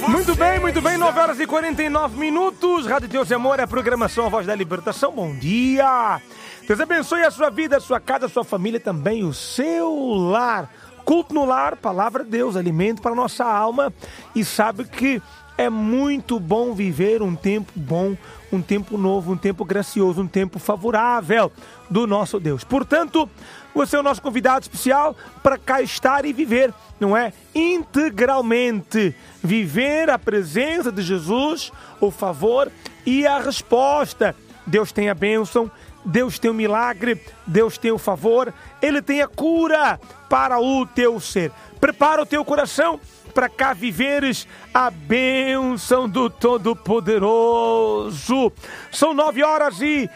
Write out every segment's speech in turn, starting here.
Muito bem, 9 horas e 49 minutos. Rádio Deus e Amor, é a programação A Voz da Libertação. Bom dia! Deus abençoe a sua vida, a sua casa, a sua família, também o seu lar. Culto no lar, palavra de Deus, alimento para a nossa alma. E sabe que é muito bom viver um tempo bom, um tempo novo, um tempo gracioso, um tempo favorável do nosso Deus. Portanto, você é o nosso convidado especial para cá estar e viver, não é? Integralmente. Viver a presença de Jesus, o favor e a resposta. Deus tem a bênção, Deus tem o milagre, Deus tem o favor, Ele tem a cura para o teu ser. Prepara o teu coração para cá viveres a bênção do Todo-Poderoso. São 9 horas e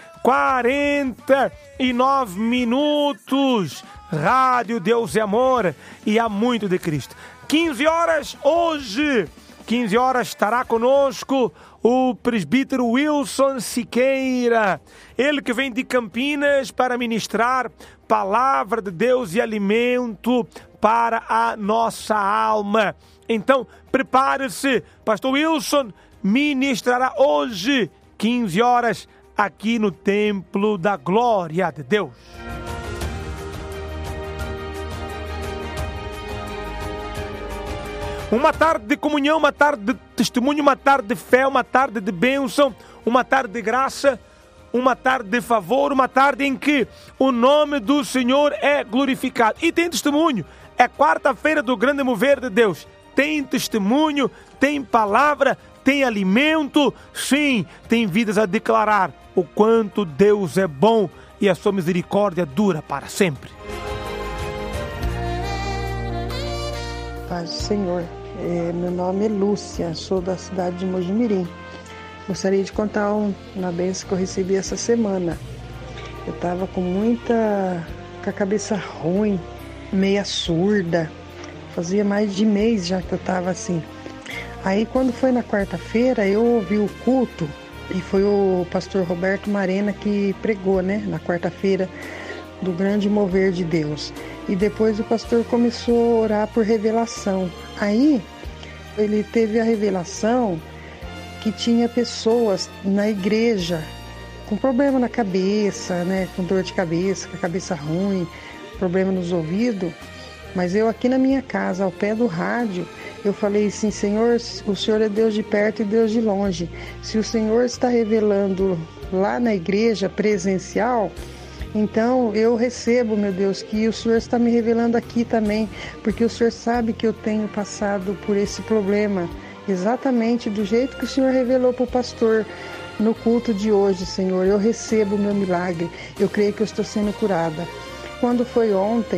49 minutos. Rádio Deus é Amor e há muito de Cristo. 15 horas hoje. 15 horas estará conosco o presbítero Wilson Siqueira. Ele que vem de Campinas para ministrar palavra de Deus e alimento para a nossa alma. Então, prepare-se. Pastor Wilson ministrará hoje, 15 horas, aqui no Templo da Glória de Deus. Uma tarde de comunhão, uma tarde de testemunho, uma tarde de fé, uma tarde de bênção, uma tarde de graça, uma tarde de favor, uma tarde em que o nome do Senhor é glorificado. E tem testemunho, é quarta-feira do grande mover de Deus. Tem testemunho, tem palavra, tem alimento, sim, tem vidas a declarar o quanto Deus é bom e a sua misericórdia dura para sempre. Paz do Senhor. Meu nome é Lúcia, sou da cidade de Mojimirim. Gostaria de contar uma bênção que eu recebi essa semana. Eu estava com a cabeça ruim, meia surda. Fazia mais de mês já que eu estava assim. Aí quando foi na quarta-feira, eu ouvi o culto e foi o pastor Roberto Marena que pregou, né, na quarta-feira, do grande mover de Deus. E depois o pastor começou a orar por revelação. Aí ele teve a revelação que tinha pessoas na igreja com problema na cabeça, né, com dor de cabeça, com a cabeça ruim, problema nos ouvidos. Mas eu aqui na minha casa, ao pé do rádio, eu falei assim: Senhor, o Senhor é Deus de perto e Deus de longe. Se o Senhor está revelando lá na igreja presencial, então eu recebo, meu Deus, que o Senhor está me revelando aqui também, porque o Senhor sabe que eu tenho passado por esse problema, exatamente do jeito que o Senhor revelou para o pastor no culto de hoje, Senhor. Eu recebo o meu milagre, eu creio que eu estou sendo curada. Quando foi ontem,